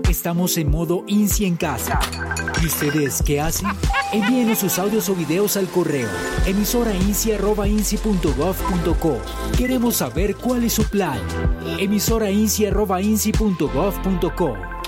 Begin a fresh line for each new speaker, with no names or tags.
Estamos en modo INSI en casa. ¿Y ustedes qué hacen? Envíenos sus audios o videos al correo emisorainsi@insi.gov.co. Queremos saber cuál es su plan. emisorainsi@insi.gov.co.